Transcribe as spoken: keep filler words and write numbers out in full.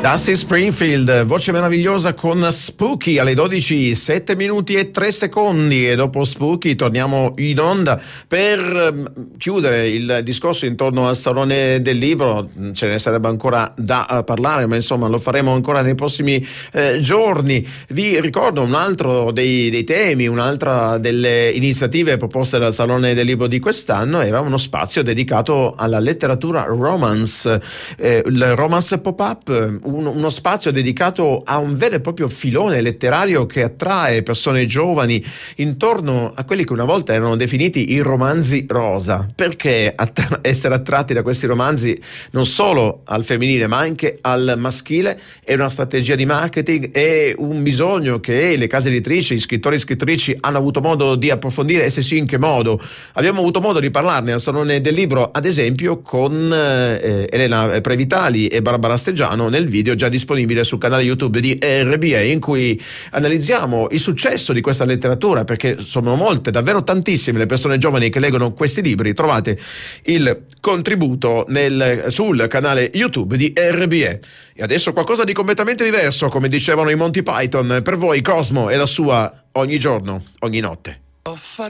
Dusty Springfield, voce meravigliosa con Spooky alle dodici, sette minuti e tre secondi, e dopo Spooky torniamo in onda per chiudere il discorso intorno al Salone del Libro. Ce ne sarebbe ancora da parlare, ma insomma lo faremo ancora nei prossimi eh, giorni. Vi ricordo un altro dei, dei temi, un'altra delle iniziative proposte dal Salone del Libro di quest'anno era uno spazio dedicato alla letteratura romance, eh, il romance pop-up, uno spazio dedicato a un vero e proprio filone letterario che attrae persone giovani intorno a quelli che una volta erano definiti i romanzi rosa. Perché attra- essere attratti da questi romanzi non solo al femminile ma anche al maschile è una strategia di marketing, è un bisogno che le case editrici, gli scrittori e scrittrici hanno avuto modo di approfondire, e se sì in che modo. Abbiamo avuto modo di parlarne al Salone del Libro, ad esempio con eh, Elena Previtali e Barbara Steggiano nel video già disponibile sul canale YouTube di R B A, in cui analizziamo il successo di questa letteratura, perché sono molte, davvero tantissime le persone giovani che leggono questi libri. Trovate il contributo nel, sul canale YouTube di R B A. E adesso qualcosa di completamente diverso, come dicevano i Monty Python, per voi Cosmo e la sua Ogni giorno, ogni notte.